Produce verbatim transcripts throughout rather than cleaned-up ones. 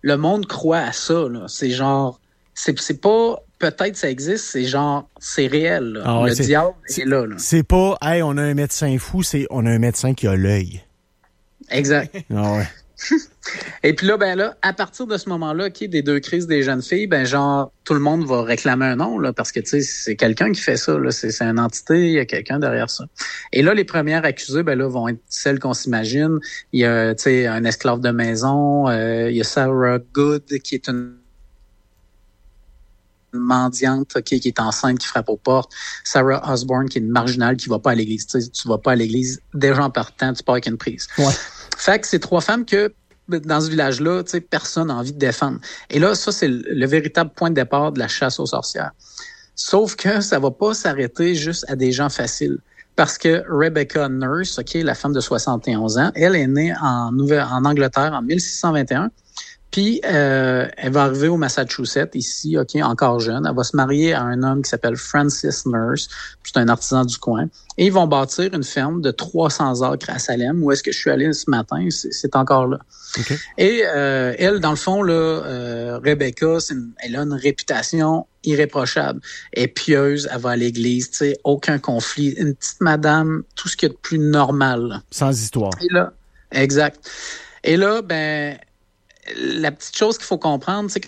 le monde croit à ça, là. C'est genre, c'est, c'est pas, peut-être ça existe, c'est genre, c'est réel, là. Ah ouais, le c'est, diable c'est, est là, là. C'est pas, hey, on a un médecin fou, c'est, on a un médecin qui a l'œil. Exact. Ah ouais. Et puis là, ben là, à partir de ce moment-là, OK, des deux crises des jeunes filles, ben genre, tout le monde va réclamer un nom, là, parce que, tu sais, c'est quelqu'un qui fait ça, là. C'est, c'est une entité, il y a quelqu'un derrière ça. Et là, les premières accusées, ben là, vont être celles qu'on s'imagine. Il y a, tu sais, un esclave de maison, euh, il y a Sarah Good, qui est une mendiante, okay, qui est enceinte, qui frappe aux portes. Sarah Osborne, qui est une marginale, qui va pas à l'église. Tu sais, tu vas pas à l'église, déjà en partant, tu pars avec une prise. Ouais. Fait que c'est trois femmes que, dans ce village-là, tu sais, personne n'a envie de défendre. Et là, ça, c'est le, le véritable point de départ de la chasse aux sorcières. Sauf que ça va pas s'arrêter juste à des gens faciles. Parce que Rebecca Nurse, OK, la femme de soixante et onze ans, elle est née en, Nouvelle, en Angleterre en mille six cent vingt et un. Puis, euh, elle va arriver au Massachusetts, ici, OK, encore jeune. Elle va se marier à un homme qui s'appelle Francis Nurse. C'est un artisan du coin. Et ils vont bâtir une ferme de trois cents acres à Salem. Où est-ce que je suis allé ce matin? C'est, c'est encore là. Okay. Et euh, elle, dans le fond, là, euh, Rebecca, c'est une, elle a une réputation irréprochable. Elle est pieuse, elle va à l'église, tu sais, aucun conflit. Une petite madame, tout ce qu'il y a de plus normal. Là. Sans histoire. Et là, exact. Et là, ben... la petite chose qu'il faut comprendre, c'est que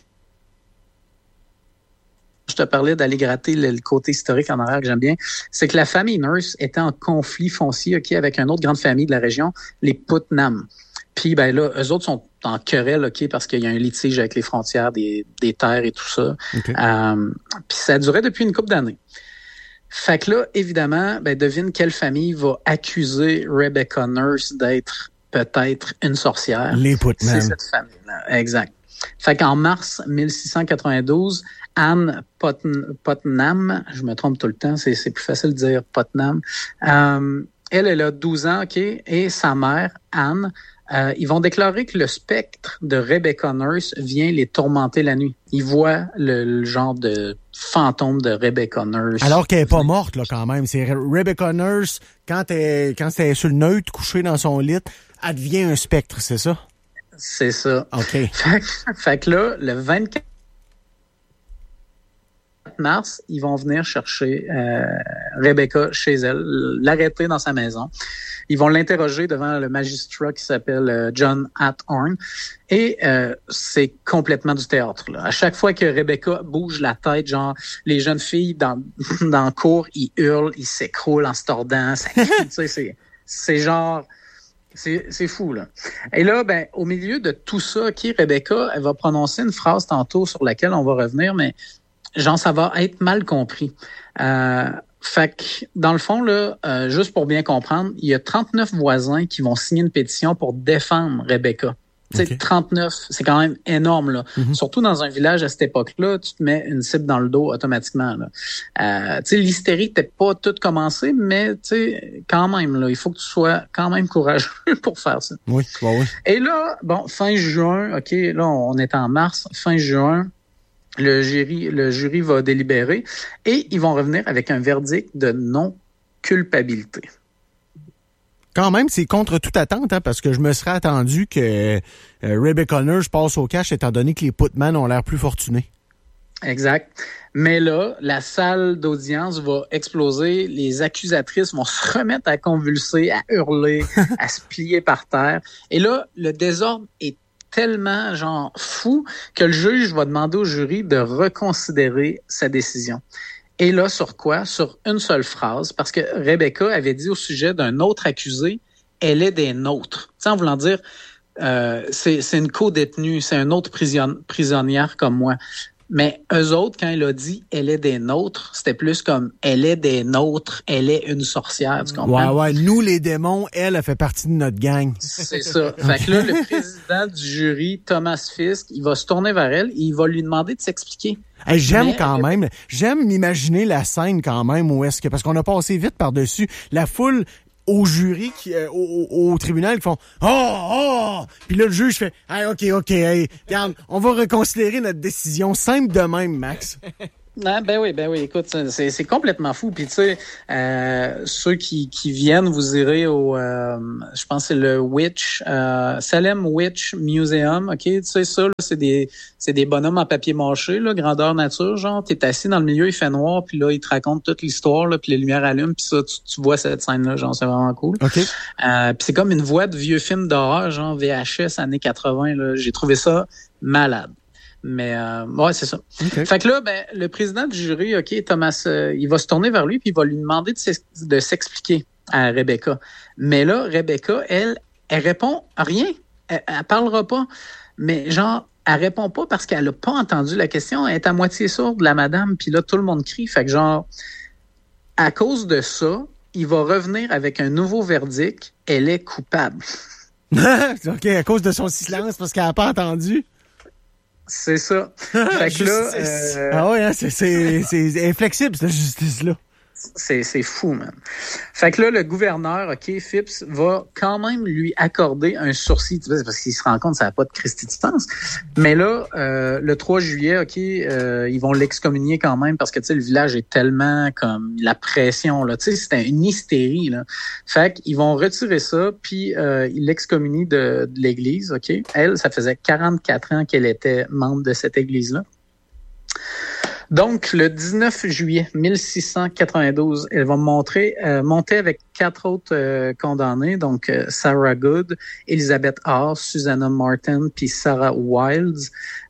je te parlais d'aller gratter le, le côté historique en arrière que j'aime bien, c'est que la famille Nurse était en conflit foncier, OK, avec une autre grande famille de la région, les Putnam. Puis, ben là, eux autres sont en querelle, OK, parce qu'il y a un litige avec les frontières des, des terres et tout ça. Okay. Euh, puis ça durait depuis une couple d'années. Fait que là, évidemment, ben devine quelle famille va accuser Rebecca Nurse d'être peut-être une sorcière. Les Putnam. C'est cette famille-là, exact. Fait qu'en mars mille six cent quatre-vingt-douze, Anne Putnam, je me trompe tout le temps, c'est, c'est plus facile de dire Putnam, euh, elle, elle a douze ans, OK, et sa mère, Anne, euh, ils vont déclarer que le spectre de Rebecca Nurse vient les tourmenter la nuit. Ils voient le, le genre de fantôme de Rebecca Nurse. Alors qu'elle n'est pas morte, là, quand même. C'est Rebecca Nurse, quand elle, quand elle est sur le neutre, couchée dans son lit, elle devient un spectre, c'est ça? C'est ça. OK. Fait, fait que là, le vingt-quatre mars, ils vont venir chercher euh, Rebecca chez elle, l'arrêter dans sa maison. Ils vont l'interroger devant le magistrat qui s'appelle euh, John Athorn. Et euh, c'est complètement du théâtre. Là. À chaque fois que Rebecca bouge la tête, genre les jeunes filles dans dans le cours, ils hurlent, ils s'écroulent en se tordant. Ça crie, tu sais, c'est c'est genre c'est c'est fou là. Et là, ben au milieu de tout ça, qui Rebecca, elle va prononcer une phrase tantôt sur laquelle on va revenir, mais genre ça va être mal compris. Euh, Fait que, dans le fond, là, euh, juste pour bien comprendre, il y a trente-neuf voisins qui vont signer une pétition pour défendre Rebecca. Tu sais, okay. trente-neuf, c'est quand même énorme, là. Mm-hmm. Surtout dans un village à cette époque-là, tu te mets une cible dans le dos automatiquement, là. Euh, tu sais, l'hystérie n'était pas toute commencée, mais, tu sais, quand même, là, il faut que tu sois quand même courageux pour faire ça. Oui, bah oui. Et là, bon, fin juin, OK, là, on est en mars, fin juin, Le jury, le jury va délibérer et ils vont revenir avec un verdict de non-culpabilité. Quand même, c'est contre toute attente, hein, parce que je me serais attendu que euh, Rebecca Nurse passe au cash étant donné que les Putnam ont l'air plus fortunés. Exact. Mais là, la salle d'audience va exploser. Les accusatrices vont se remettre à convulser, à hurler, à se plier par terre. Et là, le désordre est tellement genre fou que le juge va demander au jury de reconsidérer sa décision. Et là, sur quoi? Sur une seule phrase, parce que Rebecca avait dit au sujet d'un autre accusé, elle est des nôtres. Tu sais, en voulant dire, euh, c'est, c'est une co-détenue, c'est une autre prison, prisonnière comme moi. Mais eux autres, quand il a dit « elle est des nôtres », c'était plus comme « elle est des nôtres, elle est une sorcière », tu comprends? Ouais, ouais, nous les démons, elle, elle fait partie de notre gang. C'est ça. Fait que là, le président du jury, Thomas Fisk, il va se tourner vers elle et il va lui demander de s'expliquer. Hey, j'aime Mais, quand même, j'aime m'imaginer la scène quand même où est-ce que, parce qu'on a passé vite par-dessus, la foule au jury, qui, euh, au, au, au tribunal, qui font « Oh! Oh! » Puis là, le juge fait « Hey, OK, OK, hey, regarde, on va reconsidérer notre décision simple de même, Max. » Ah, ben oui, ben oui, écoute, c'est, c'est complètement fou. Puis tu sais, euh, ceux qui, qui viennent, vous irez au, euh, je pense que c'est le Witch, euh, Salem Witch Museum, ok, tu sais ça, là, c'est des, c'est des bonhommes en papier mâché, là, grandeur nature, genre, t'es assis dans le milieu, il fait noir, puis là, ils te racontent toute l'histoire, là, puis les lumières allument, puis ça, tu, tu vois cette scène-là, genre, c'est vraiment cool. Ok. Euh, puis c'est comme une voix de vieux film d'horreur, genre V H S années quatre-vingts, là, j'ai trouvé ça malade. Mais euh, ouais, c'est ça. Okay. Fait que là, ben, le président du jury, OK, Thomas, euh, il va se tourner vers lui puis il va lui demander de, s'ex- de s'expliquer à Rebecca. Mais là, Rebecca, elle, elle répond rien. Elle, elle parlera pas. Mais genre, elle répond pas parce qu'elle a pas entendu la question. Elle est à moitié sourde, la madame, puis là, tout le monde crie. Fait que genre, à cause de ça, il va revenir avec un nouveau verdict. Elle est coupable. OK, à cause de son silence parce qu'elle a pas entendu. C'est ça. Fait que là, euh... ah ouais, hein, c'est, c'est, c'est inflexible, cette justice-là. C'est, c'est fou, man. Fait que là, le gouverneur, OK, Phipps, va quand même lui accorder un sursis. Tu sais, parce qu'il se rend compte que ça n'a pas de Christi de sens. Mais là, euh, le trois juillet, OK, euh, ils vont l'excommunier quand même parce que, tu sais, le village est tellement comme la pression, là. Tu sais, c'était une hystérie, là. Fait qu'ils vont retirer ça, puis euh, ils l'excommunient de, de l'église, OK. Elle, ça faisait quarante-quatre ans qu'elle était membre de cette église-là. Donc, le dix-neuf juillet mille six cent quatre-vingt-douze, elle va montrer, euh, monter avec quatre autres euh, condamnés, donc euh, Sarah Good, Elizabeth Haas, Susanna Martin, puis Sarah Wilds.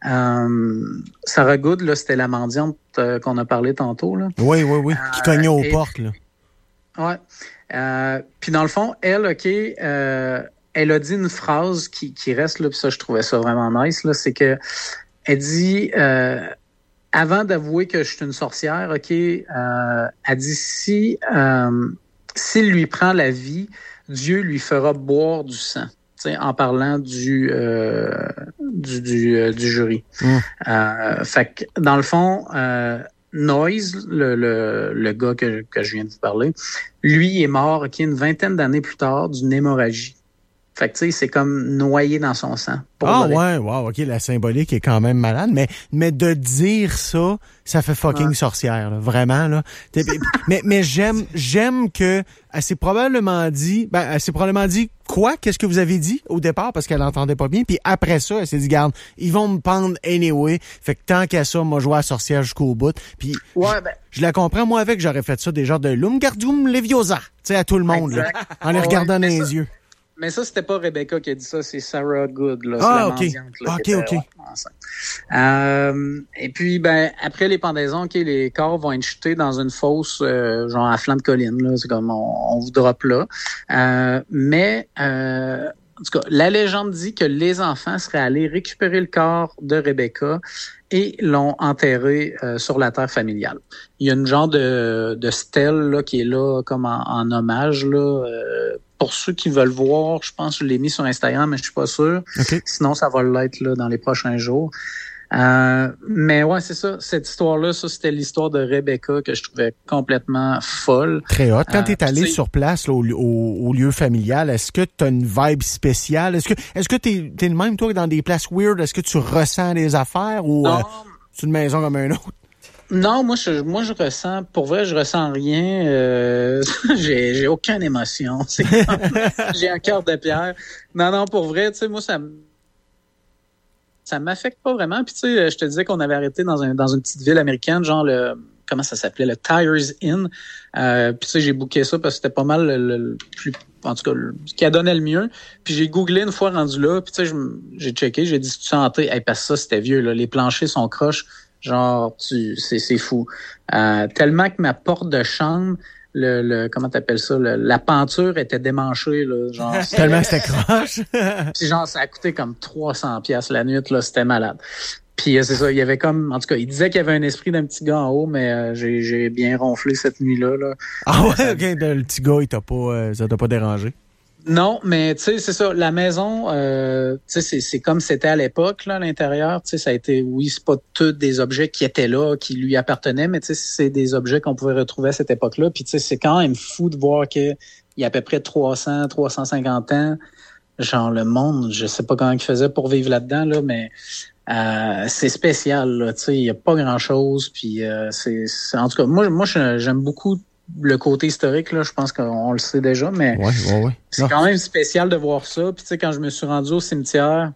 Euh, Sarah Good, là, c'était la mendiante euh, qu'on a parlé tantôt, là. Oui, oui, oui, qui cognait aux euh, portes, là. Ouais. Euh, puis dans le fond, elle, OK, euh, elle a dit une phrase qui, qui reste, là, puis ça, je trouvais ça vraiment nice, là, c'est que elle dit... Euh, Avant d'avouer que je suis une sorcière, OK, euh, elle dit si euh, s'il lui prend la vie, Dieu lui fera boire du sang. T'sais, en parlant du euh, du, du, euh, du jury. Mm. Euh, fait que dans le fond, euh, Noyes, le, le, le gars que, que je viens de vous parler, lui est mort, OK, une vingtaine d'années plus tard d'une hémorragie. Fait que, tu sais, c'est comme noyé dans son sang. Ah ouais, wow, OK, la symbolique est quand même malade, mais, mais de dire ça, ça fait fucking ouais. sorcière, là, vraiment, là. mais, mais j'aime, j'aime que, elle s'est probablement dit, ben, elle s'est probablement dit, quoi, qu'est-ce que vous avez dit au départ, parce qu'elle n'entendait pas bien, puis après ça, elle s'est dit, garde, ils vont me pendre anyway, fait que tant qu'à ça, moi, je vais à sorcière jusqu'au bout, puis ouais, ben... je la comprends, moi, avec, j'aurais fait ça, des genres de Lumgardum Leviosa, tu sais, à tout le monde, exact. Là, en les regardant ouais, dans les ça... yeux. Mais ça, c'était pas Rebecca qui a dit ça, c'est Sarah Good, là. Ah, c'est la OK. mendiante, là, OK, qui était, OK. Ouais, euh, et puis, ben, après les pendaisons, OK, les corps vont être jetés dans une fosse, euh, genre à flanc de colline, là. C'est comme, on, on vous drop là. Euh, mais, euh, en tout cas, la légende dit que les enfants seraient allés récupérer le corps de Rebecca et l'ont enterré euh, sur la terre familiale. Il y a une genre de, de stèle là, qui est là comme en, en hommage, là, euh, pour ceux qui veulent voir, je pense que je l'ai mis sur Instagram, mais je suis pas sûr. Okay. Sinon, ça va l'être là, dans les prochains jours. Euh, mais ouais, c'est ça. Cette histoire-là, ça, c'était l'histoire de Rebecca que je trouvais complètement folle. Très hot. Quand euh, t'es allé sur place, là, au, au, au lieu familial, est-ce que t'as une vibe spéciale? Est-ce que est-ce que t'es, t'es le même, toi, dans des places weird? Est-ce que tu ressens des affaires ou euh, c'est une maison comme un autre? Non, moi je moi je ressens, pour vrai, je ressens rien. Euh, j'ai j'ai aucune émotion. C'est comme, j'ai un cœur de pierre. Non, non, pour vrai, tu sais, moi ça ça m'affecte pas vraiment. Puis tu sais, je te disais qu'on avait arrêté dans un dans une petite ville américaine, genre le comment ça s'appelait, le Tyers Inn. Euh, puis tu sais, j'ai booké ça parce que c'était pas mal le, le plus, en tout cas, le, ce qui a donné le mieux. Puis j'ai googlé une fois rendu là. Puis tu sais, j'ai checké, j'ai dit si tu hanté, hey, parce que ça c'était vieux là, les planchers sont croches. Genre, tu, c'est, c'est fou. Euh, tellement que ma porte de chambre, le, le comment t'appelles ça, le, la peinture était démanchée, là. Genre, tellement c'était croche. Puis genre, ça a coûté comme trois cents piastres la nuit, là. C'était malade. Puis c'est ça, il y avait comme, en tout cas, il disait qu'il y avait un esprit d'un petit gars en haut, mais euh, j'ai, j'ai bien ronflé cette nuit-là, là. Ah ouais, ça, ok, le petit gars, il t'a pas, euh, ça t'a pas dérangé? Non, mais tu sais, c'est ça. La maison, euh, tu sais, c'est, c'est comme c'était à l'époque là, à l'intérieur. Tu sais, ça a été, oui, c'est pas tous des objets qui étaient là, qui lui appartenaient, mais tu sais, c'est des objets qu'on pouvait retrouver à cette époque-là. Puis tu sais, c'est quand même fou de voir que il y a à peu près trois cents, trois cent cinquante ans, genre le monde, je sais pas comment il faisait pour vivre là-dedans là, mais euh, c'est spécial, là, tu sais, il y a pas grand-chose, puis euh, c'est, c'est, en tout cas, moi, moi j'aime beaucoup le côté historique, là, je pense qu'on le sait déjà, mais ouais, ouais, ouais. c'est non. quand même spécial de voir ça. Puis tu sais, quand je me suis rendu au cimetière,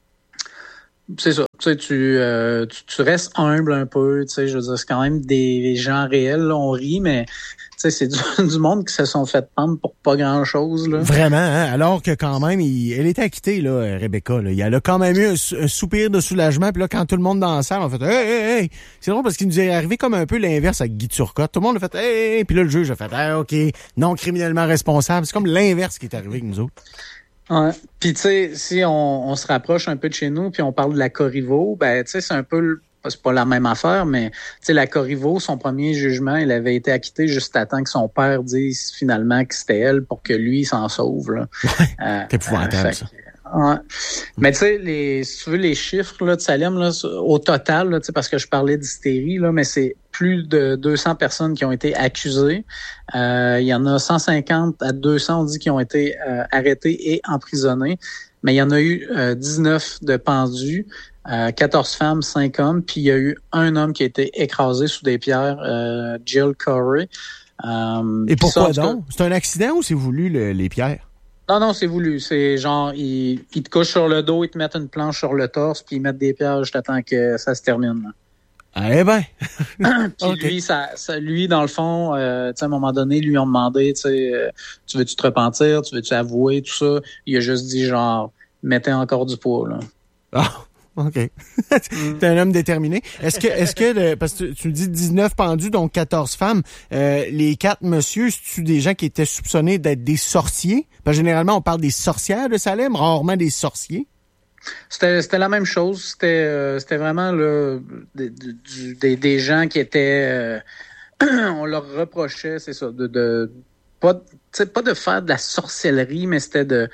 c'est ça, tu sais, tu, euh, tu, tu restes humble un peu, tu sais, je veux dire, c'est quand même des gens réels, là, on rit, mais tu sais, c'est du, du monde qui se sont fait pendre pour pas grand-chose, là. Vraiment, hein? Alors que quand même, il, elle était acquittée, là, Rebecca, là. Elle a quand même eu un, un soupir de soulagement, puis là, quand tout le monde dans la salle a fait « Hey, hey, hey! » C'est drôle parce qu'il nous est arrivé comme un peu l'inverse avec Guy Turcotte. Tout le monde a fait « Hey, hey, hey! » Puis là, le juge a fait « Ah, OK, non criminellement responsable. » C'est comme l'inverse qui est arrivé avec nous autres. Ouais. Puis tu sais, si on, on se rapproche un peu de chez nous, puis on parle de la Corriveau, ben tu sais, c'est un peu le c'est pas la même affaire, mais tu sais, la Corriveau, son premier jugement, il avait été acquitté juste à temps que son père dise finalement que c'était elle pour que lui s'en sauve. Là. Ouais, euh, c'est épouvantable, euh, ça. Ouais. Mais tu sais, les, si tu veux les chiffres là, de Salem, là, au total, là, parce que je parlais d'hystérie, là, mais c'est plus de deux cents personnes qui ont été accusées. Euh, il y en a cent cinquante à deux cents, on dit, qui ont été euh, arrêtés et emprisonnés. Mais il y en a eu euh, dix-neuf de pendus, euh, quatorze femmes, cinq hommes, puis il y a eu un homme qui a été écrasé sous des pierres, euh, Jill Corey. Euh, et pourquoi ça, donc? C'est un accident ou c'est voulu, le, les pierres? Non, non, c'est voulu. C'est genre, ils, ils te couchent sur le dos, ils te mettent une planche sur le torse, puis ils mettent des pierres juste à temps que ça se termine. Ah, eh ben! Puis okay. lui, ça, ça, lui, dans le fond, euh, tu sais, à un moment donné, lui, on demandé, tu sais, euh, tu veux-tu te repentir, tu veux-tu avouer, tout ça. Il a juste dit, genre, mettez encore du poids, là. Ah, OK. T'es un homme déterminé. Est-ce que, est-ce que, le, parce que tu me dis dix-neuf pendus, donc quatorze femmes, euh, les quatre monsieur, c'est-tu des gens qui étaient soupçonnés d'être des sorciers? Parce que généralement, on parle des sorcières de Salem, rarement des sorciers. C'était, c'était la même chose. C'était, euh, c'était vraiment là, des, des, des gens qui étaient... Euh, on leur reprochait, c'est ça, de... de pas, pas de faire de la sorcellerie, mais c'était de...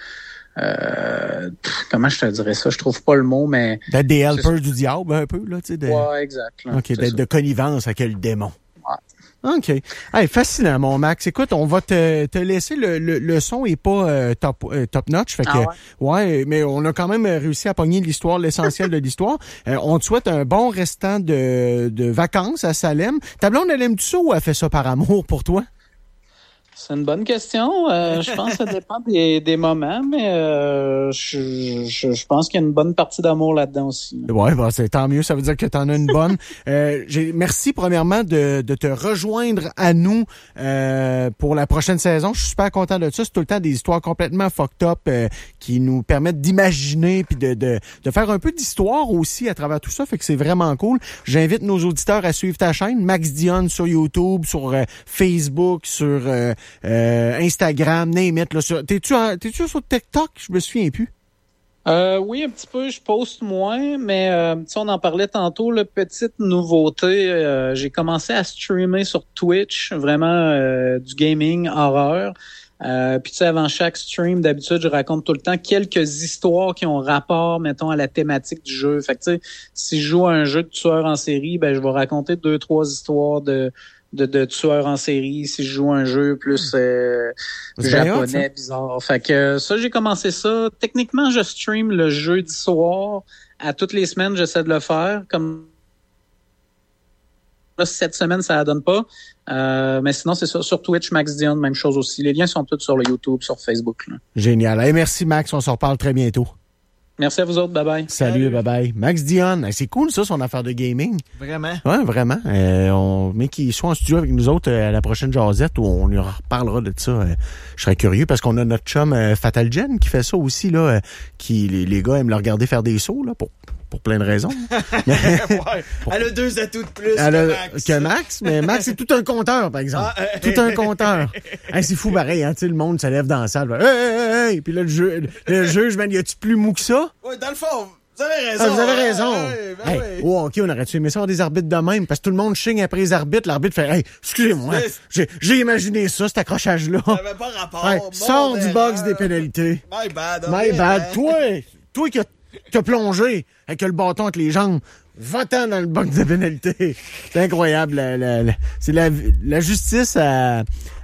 Euh, pff, comment je te dirais ça? Je trouve pas le mot, mais... D'être des helpers du diable, un peu, là, tu sais. De... Ouais, exact. Là, OK, d'être ça. De connivence avec le démon. Ouais. OK. Hey, fascinant, mon Max. Écoute, on va te, te laisser. Le, le, le son est pas euh, top, euh, top notch. Fait que, ah ouais? ouais, mais on a quand même réussi à pogner l'histoire, l'essentiel de l'histoire. Euh, on te souhaite un bon restant de, de vacances à Salem. Ta blonde, elle aime-tu ça ou elle fait ça par amour pour toi? C'est une bonne question. Euh, je pense que ça dépend des, des moments, mais euh, je, je, je pense qu'il y a une bonne partie d'amour là-dedans aussi. Ouais, bah c'est tant mieux. Ça veut dire que t'en as une bonne. euh, j'ai, merci premièrement de, de te rejoindre à nous euh, pour la prochaine saison. Je suis super content de ça. C'est tout le temps des histoires complètement fucked up euh, qui nous permettent d'imaginer puis de, de, de faire un peu d'histoire aussi à travers tout ça. Fait que c'est vraiment cool. J'invite nos auditeurs à suivre ta chaîne, Max Dionne, sur YouTube, sur euh, Facebook, sur euh, Euh, Instagram, name it, là, sur, t'es-tu, en, t'es-tu sur TikTok? Je me souviens plus. Euh, oui, un petit peu, je poste moins, mais euh, on en parlait tantôt, là, petite nouveauté, euh, j'ai commencé à streamer sur Twitch, vraiment euh, du gaming horreur. Euh, puis tu sais, avant chaque stream, d'habitude, je raconte tout le temps quelques histoires qui ont rapport, mettons, à la thématique du jeu. Fait que tu sais, si je joue à un jeu de tueur en série, ben je vais raconter deux, trois histoires de De, de tueurs en série, si je joue un jeu plus euh, japonais, bizarre. Fait que ça, j'ai commencé ça. Techniquement, je stream le jeudi soir. À toutes les semaines, j'essaie de le faire. Comme là, cette semaine, ça ne donne pas. Euh, mais sinon, c'est ça. Sur Twitch, Max Dionne, même chose aussi. Les liens sont tous sur le YouTube, sur Facebook. Là. Génial. Hey, merci, Max. On se reparle très bientôt. Merci à vous autres. Bye-bye. Salut, bye-bye. Max Dionne. C'est cool, ça, son affaire de gaming. Vraiment? Ouais, vraiment. Euh, on, mais qu'il soit en studio avec nous autres euh, à la prochaine jasette où on lui reparlera de ça. Euh, je serais curieux parce qu'on a notre chum euh, Fatal Gen qui fait ça aussi, là. Euh, qui, les, les gars aiment le regarder faire des sauts, là, pour, pour plein de raisons. ouais. Pour, elle a deux atouts de plus elle que a, Max. Que Max, mais Max, c'est tout un compteur, par exemple. Ah, euh, tout un compteur. Hey, c'est fou, pareil, hein. Tu sais, le monde se lève dans la salle. Hey, hey, hey. Puis là, le, jeu, le juge, man, y a-tu plus mou que ça? Ouais, dans le fond. Vous avez raison. Ah, vous avez raison. Ouais, ben hey, ouais. Oh, OK, on aurait-tu aimé ça avoir des arbitres de même? Parce que tout le monde chigne après les arbitres. L'arbitre fait, hey, excusez-moi, j'ai, j'ai imaginé ça, cet accrochage-là. Ça n'avait pas rapport. Hey, sors du box des pénalités. My bad. My bad. Hein? Toi, toi qui as plongé avec le bâton entre les jambes, va-t'en dans le box de pénalité. C'est incroyable. La, la, la, c'est la, la justice à,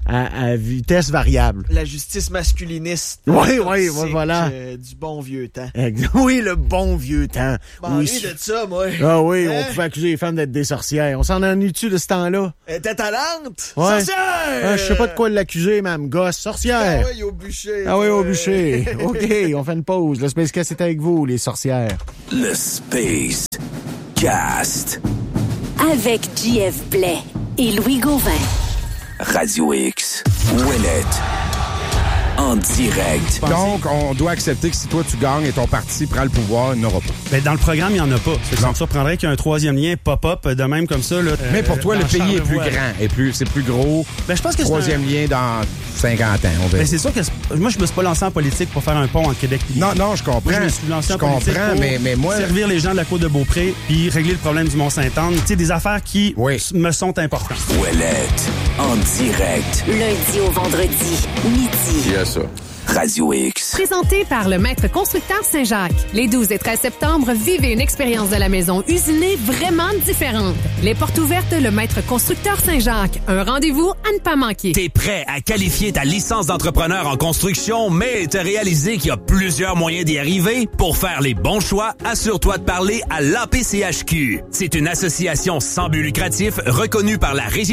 à, à vitesse variable. La justice masculiniste. Oui, oui, voilà. Euh, du bon vieux temps. Oui, le bon vieux temps. Bon, oui, de ça, moi. Ah oui, hein? on pouvait accuser les femmes d'être des sorcières. On s'en ennuie-tu de ce temps-là? Elle était talente. Ouais. Sorcière! Ah, je sais pas de quoi l'accuser, même gosse. Sorcière! Ah oui, au bûcher. Ah oui, au bûcher. OK, on fait une pause. Le Space Cast est avec vous, les sorcières. Le Space Cast. Avec J F Blais et Louis Gauvin. Radio X. Ouellet. En direct. Donc, on doit accepter que si toi, tu gagnes et ton parti prend le pouvoir, il n'y en aura pas. Ben, dans le programme, il n'y en a pas. Ça me surprendrait qu'il y ait un troisième lien pop-up de même comme ça. Là, Mais pour euh, toi, le pays est plus grand, et plus, c'est plus gros. Ben, je pense que troisième c'est un... lien dans cinquante ans, on verra. Ben, c'est sûr que c'est... moi, je me suis pas lancé en politique pour faire un pont en Québec. Non, non, je comprends. Moi, je me suis lancé je en politique comprends, pour mais, mais moi... servir les gens de la Côte-de-Beaupré puis régler le problème du Mont-Saint-Anne. Tu sais, des affaires qui oui. me sont importantes. Ouellet. En direct. Lundi au vendredi, midi. Il y a ça. Radio X. Présenté par le Maître Constructeur Saint-Jacques. Les douze et treize septembre, vivez une expérience de la maison usinée vraiment différente. Les portes ouvertes, le Maître Constructeur Saint-Jacques. Un rendez-vous à ne pas manquer. T'es prêt à qualifier ta licence d'entrepreneur en construction, mais t'as réalisé qu'il y a plusieurs moyens d'y arriver? Pour faire les bons choix, assure-toi de parler à l'A P C H Q. C'est une association sans but lucratif reconnue par la Régie